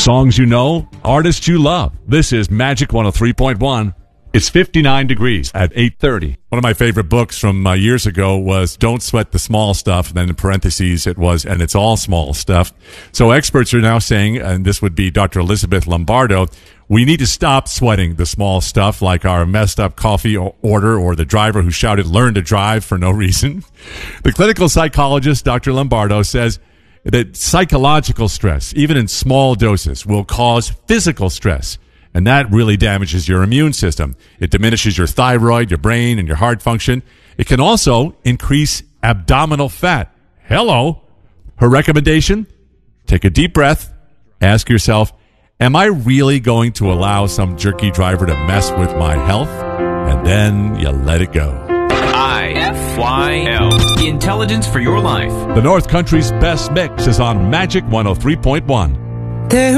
Songs you know, artists you love. This is Magic 103.1. It's 59 degrees at 8:30. One of my favorite books from years ago was Don't Sweat the Small Stuff. And then in parentheses, it was, and it's all small stuff. So experts are now saying, and this would be Dr. Elizabeth Lombardo, we need to stop sweating the small stuff like our messed up coffee order or the driver who shouted, learn to drive for no reason. The clinical psychologist, Dr. Lombardo, says that psychological stress, even in small doses, will cause physical stress. And that really damages your immune system. It diminishes your thyroid, your brain, and your heart function. It can also increase abdominal fat. Hello. Her recommendation? Take a deep breath. Ask yourself, am I really going to allow some jerky driver to mess with my health? And then you let it go. IFYL. Intelligence for your life. The North Country's best mix is on Magic 103.1.